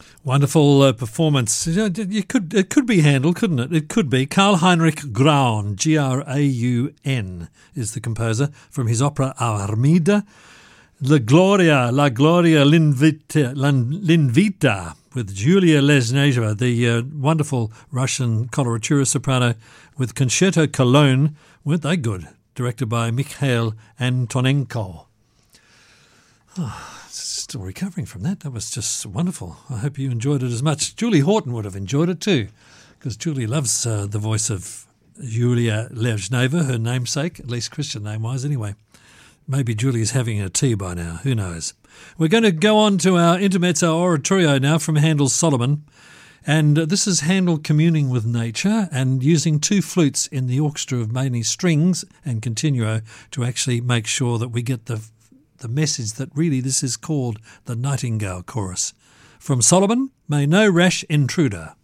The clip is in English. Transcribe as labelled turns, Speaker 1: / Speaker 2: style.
Speaker 1: Wonderful performance. It could be Handel, couldn't it? It could be. Karl Heinrich Graun, Graun, is the composer from his opera Armida. La Gloria Linvita with Julia Lesneva, the wonderful Russian coloratura soprano with Concerto Cologne. Weren't they good? Directed by Mikhail Antonenko. Still recovering from that. That was just wonderful. I hope you enjoyed it as much. Julie Horton would have enjoyed it too, because Julie loves the voice of Julia Lesneva, her namesake, at least Christian name-wise anyway. Maybe Julie's having her tea by now. Who knows? We're going to go on to our Intermezzo Oratorio now from Handel's Solomon. And this is Handel communing with nature and using two flutes in the orchestra of mainly strings and continuo to actually make sure that we get the message that really this is called the Nightingale Chorus. From Solomon, May no rash intruder.